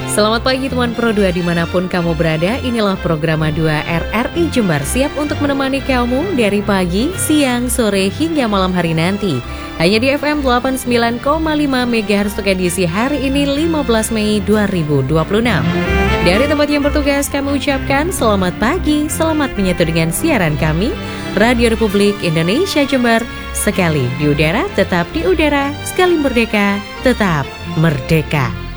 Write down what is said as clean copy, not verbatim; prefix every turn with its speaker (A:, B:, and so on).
A: Selamat pagi teman Pro 2 dimanapun kamu berada. Inilah program 2 RRI Jember siap untuk menemani kamu dari pagi, siang, sore hingga malam hari nanti. Hanya di FM 89,5 MHz untuk edisi hari ini 15 Mei 2026. Dari tempat yang bertugas kami ucapkan selamat pagi, selamat menyatu dengan siaran kami Radio Republik Indonesia Jember. Sekali di udara, tetap di udara. Sekali merdeka, tetap merdeka.